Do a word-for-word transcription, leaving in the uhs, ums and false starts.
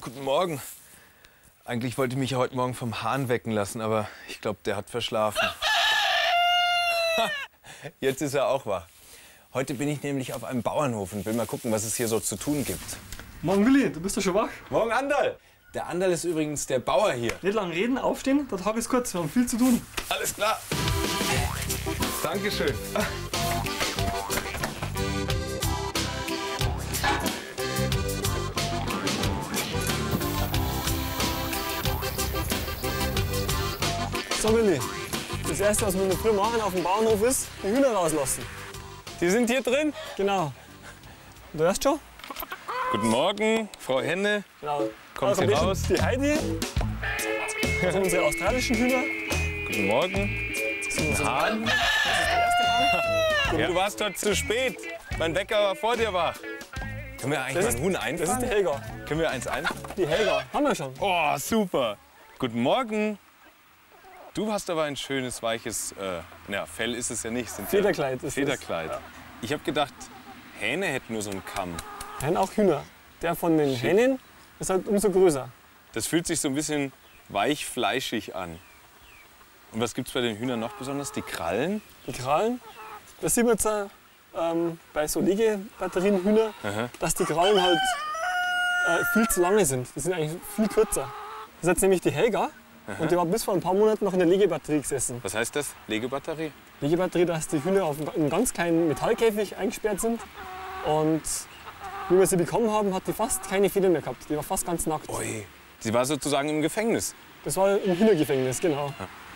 Guten Morgen. Eigentlich wollte ich mich ja heute Morgen vom Hahn wecken lassen, aber ich glaube, der hat verschlafen. Jetzt ist er auch wach. Heute bin ich nämlich auf einem Bauernhof und will mal gucken, was es hier so zu tun gibt. Morgen Willi, du bist ja schon wach. Morgen Anderl. Der Anderl ist übrigens der Bauer hier. Nicht lang reden, aufstehen, der Tag ist kurz, wir haben viel zu tun. Alles klar. Dankeschön. So Willi, das erste, was wir in der Früh machen auf dem Bauernhof ist, die Hühner rauslassen. Die sind hier drin? Genau. Du hörst schon? Guten Morgen, Frau Henne. Genau. Kommt Also sie raus? Die Heidi. Das sind unsere australischen Hühner. Guten Morgen. Das sind unsere Hahn. Das ist der erste Hahn. Ja. Du warst dort zu spät. Mein Wecker war vor dir wach. Können wir eigentlich Das mal ist- ein Huhn Das ist einfangen? die Helga. Können wir eins ein? Die Helga. Haben wir schon. Oh, super. Guten Morgen. Du hast aber ein schönes, weiches, äh, na, Fell ist es ja nicht. Sind Federkleid ist ja es. Federkleid. Ja. Ich habe gedacht, Hähne hätten nur so einen Kamm. Nein, auch Hühner. Der von den Schick. Hennen ist halt umso größer. Das fühlt sich so ein bisschen weich fleischig an. Und was gibt's bei den Hühnern noch besonders? Die Krallen? Die Krallen, das sieht man jetzt ähm, bei so Legebatterienhühner, Aha. dass die Krallen halt äh, viel zu lange sind. Die sind eigentlich viel kürzer. Das ist jetzt nämlich die Helga und die war bis vor ein paar Monaten noch in der Legebatterie gesessen. Was heißt das? Legebatterie? Legebatterie, dass die Hühner auf einen ganz kleinen Metallkäfig eingesperrt sind. Und wie wir sie bekommen haben, hat die fast keine Federn mehr gehabt. Die war fast ganz nackt. Ui. Sie war sozusagen im Gefängnis. Das war im Hühnergefängnis, genau.